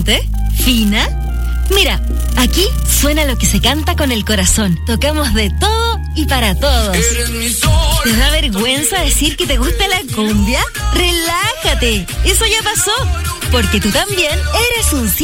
potente? ¿Fina? Mira, aquí suena lo que se canta con el corazón. Tocamos de todo y para todos. ¿Te da vergüenza decir que te gusta la cumbia? ¡Relájate! Eso ya pasó, porque tú también eres un